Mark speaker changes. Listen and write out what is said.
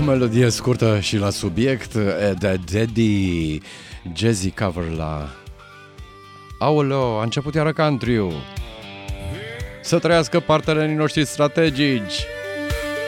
Speaker 1: melodie scurtă și la subiect, de Daddy, jazzy cover la... Aoleo, a început iară country-ul. Să trăiască partenerii noștri strategici.